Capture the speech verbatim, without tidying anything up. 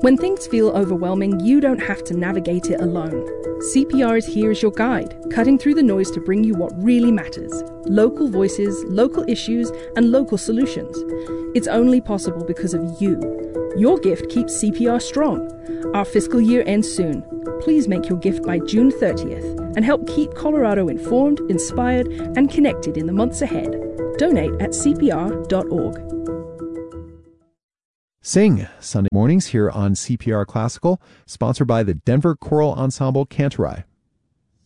When things feel overwhelming, you don't have to navigate it alone. C P R is here as your guide, cutting through the noise to bring you what really matters: local voices, local issues, and local solutions. It's only possible because of you. Your gift keeps C P R strong. Our fiscal year ends soon. Please make your gift by June thirtieth and help keep Colorado informed, inspired, and connected in the months ahead. Donate at c p r dot org. Sing, Sunday mornings here on C P R Classical, sponsored by the Denver Choral Ensemble Cantorai.